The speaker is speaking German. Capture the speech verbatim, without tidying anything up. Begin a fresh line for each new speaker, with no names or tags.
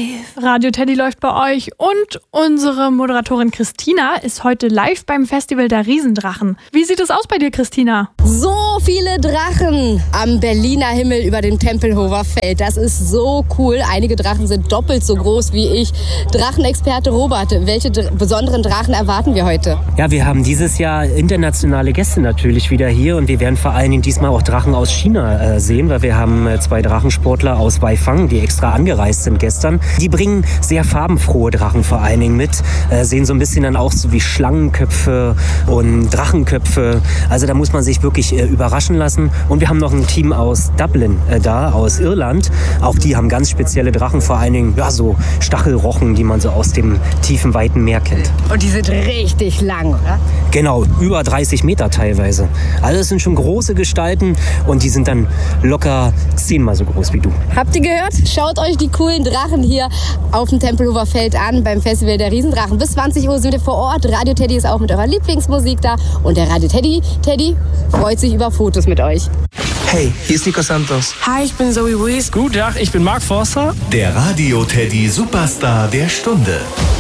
live. Radio Teddy läuft bei euch und unsere Moderatorin Christina ist heute live beim Festival der Riesendrachen. Wie sieht es aus bei dir, Christina?
So viele Drachen am Berliner Himmel über dem Tempelhofer Feld. Das ist so cool. Einige Drachen sind doppelt so groß wie ich. Drachenexperte Robert, welche dr- besonderen Drachen erwarten wir heute?
Ja, wir haben dieses Jahr internationale Gäste natürlich wieder hier und wir werden vor allen Dingen diesmal auch Drachen aus China äh, sehen, weil wir haben äh, zwei Drachensportler aus Weifang, die extra angereist sind gestern. Die bringen sehr farbenfrohe Drachen vor allen Dingen mit, äh, sehen so ein bisschen dann auch so wie Schlangenköpfe und Drachenköpfe. Also da muss man sich wirklich äh, überraschen lassen. Und wir haben noch ein Team aus Dublin äh, da, aus Irland. Auch die haben ganz spezielle Drachen, vor allen Dingen ja, so Stachelrochen, die man so aus dem tiefen, weiten Meer kennt.
Und die sind richtig lang, oder?
Genau, über dreißig Meter teilweise. Also das sind schon große Gestalten und die sind dann locker zehnmal so groß wie du.
Habt ihr gehört? Schaut euch die coolen Drachen hier auf dem Tempelhofer Feld an beim Festival der Riesendrachen. Bis zwanzig Uhr sind wir vor Ort. Radio Teddy ist auch mit eurer Lieblingsmusik da. Und der Radio Teddy, Teddy freut sich über Fotos mit euch.
Hey, hier ist Nico Santos.
Hi, ich bin Zoe Wees.
Guten Tag, ich bin Mark Forster.
Der Radio Teddy Superstar der Stunde.